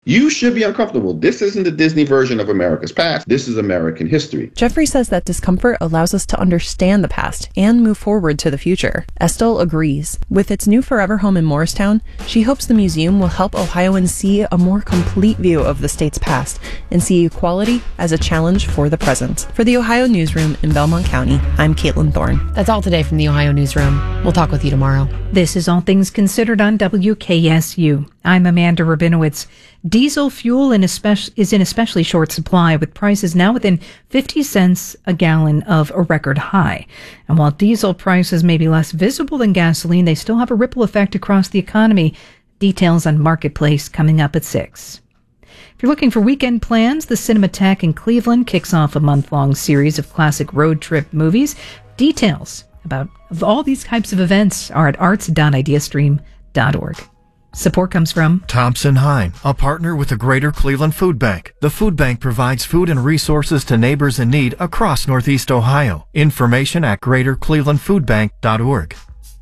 You should be uncomfortable. This isn't the Disney version of America's past. This is American history. Jeffrey says that discomfort allows us to understand the past and move forward to the future. Estelle agrees. With its new forever home in Morristown, she hopes the museum will help Ohioans see a more complete view of the state's past and see equality as a challenge for the present. For the Ohio Newsroom in Belmont County, I'm Caitlin Thorne. That's all today from the Ohio Newsroom. We'll talk with you tomorrow. This is All Things Considered on WKSU. I'm Amanda Rabinowitz. Diesel fuel is in especially short supply, with prices now within 50 cents a gallon of a record high. And while diesel prices may be less visible than gasoline, they still have a ripple effect across the economy. Details on Marketplace coming up at 6. If you're looking for weekend plans, the Cinematheque in Cleveland kicks off a month-long series of classic road trip movies. Details about all these types of events are at arts.ideastream.org. Support comes from Thompson Hine, a partner with the Greater Cleveland Food Bank. The Food Bank provides food and resources to neighbors in need across Northeast Ohio. Information at greaterclevelandfoodbank.org.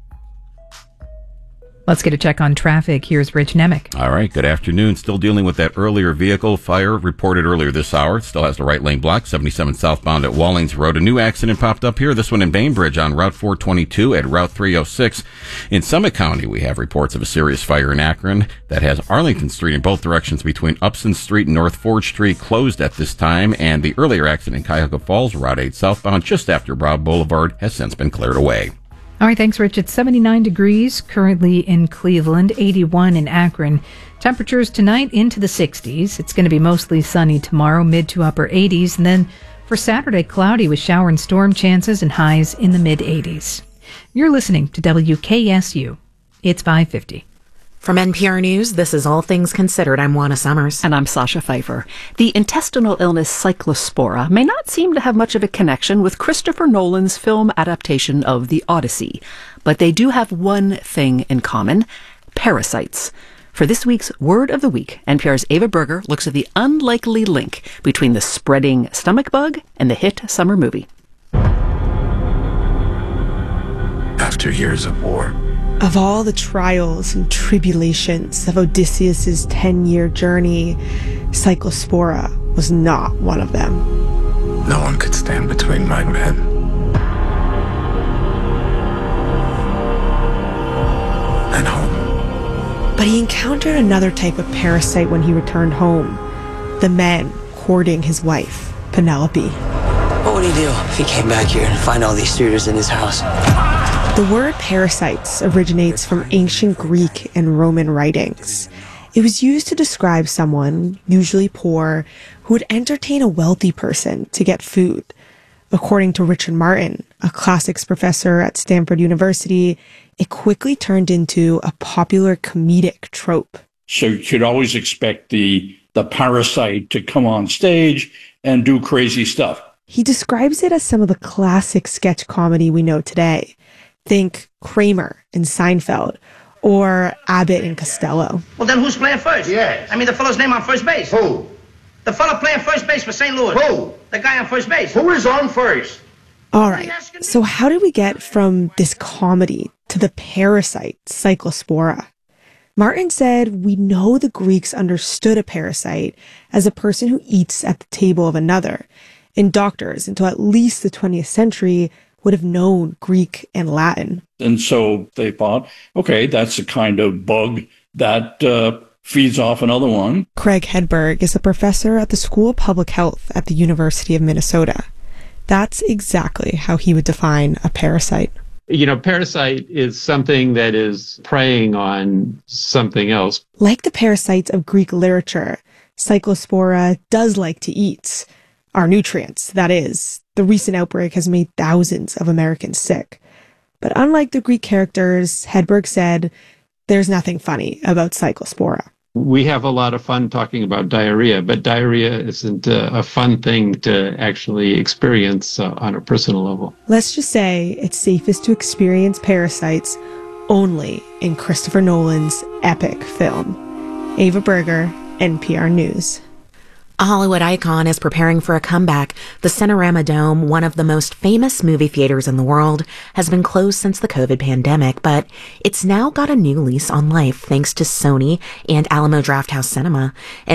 Let's get a check on traffic. Here's Rich Nemec. All right, good afternoon. Still dealing with that earlier vehicle fire reported earlier this hour. Still has the right lane blocked, 77 southbound at Wallings Road. A new accident popped up here, this one in Bainbridge on Route 422 at Route 306. In Summit County, we have reports of a serious fire in Akron that has Arlington Street in both directions between Upson Street and North Forge Street closed at this time. And the earlier accident in Cuyahoga Falls, Route 8 southbound just after Broad Boulevard, has since been cleared away. All right, thanks, Rich. It's 79 degrees currently in Cleveland, 81 in Akron. Temperatures tonight into the 60s. It's going to be mostly sunny tomorrow, mid to upper 80s. And then for Saturday, cloudy with shower and storm chances and highs in the mid 80s. You're listening to WKSU. It's 5:50. From NPR News, this is All Things Considered. I'm Juana Summers. And I'm Sasha Pfeiffer. The intestinal illness Cyclospora may not seem to have much of a connection with Christopher Nolan's film adaptation of The Odyssey, but they do have one thing in common: parasites. For this week's Word of the Week, NPR's Ava Berger looks at the unlikely link between the spreading stomach bug and the hit summer movie. After years of war, of all the trials and tribulations of Odysseus' 10-year journey, Cyclospora was not one of them. No one could stand between my men and home. But he encountered another type of parasite when he returned home. The men courting his wife, Penelope. What would he do if he came back here and find all these suitors in his house? The word parasites originates from ancient Greek and Roman writings. It was used to describe someone, usually poor, who would entertain a wealthy person to get food. According to Richard Martin, a classics professor at Stanford University, it quickly turned into a popular comedic trope. So you could always expect the parasite to come on stage and do crazy stuff. He describes it as some of the classic sketch comedy we know today. Think Kramer and Seinfeld, or Abbott and Costello. Well, then who's playing first? Yes. I mean, the fellow's name on first base. Who? The fellow playing first base for St. Louis. Who? The guy on first base. Who is on first? All right, so how did we get from this comedy to the parasite, Cyclospora? Martin said we know the Greeks understood a parasite as a person who eats at the table of another, and doctors, until at least the 20th century, would have known Greek and Latin. And so they thought, okay, that's a kind of bug that feeds off another one. Craig Hedberg is a professor at the School of Public Health at the University of Minnesota. That's exactly how he would define a parasite. You know, parasite is something that is preying on something else. Like the parasites of Greek literature, Cyclospora does like to eat. Our nutrients, that is. The recent outbreak has made thousands of Americans sick. But unlike the Greek characters, Hedberg said, there's nothing funny about Cyclospora. We have a lot of fun talking about diarrhea, but diarrhea isn't a fun thing to actually experience on a personal level. Let's just say it's safest to experience parasites only in Christopher Nolan's epic film. Ava Berger, NPR News. A Hollywood icon is preparing for a comeback. The Cinerama Dome, one of the most famous movie theaters in the world, has been closed since the COVID pandemic, but it's now got a new lease on life thanks to Sony and Alamo Drafthouse Cinema.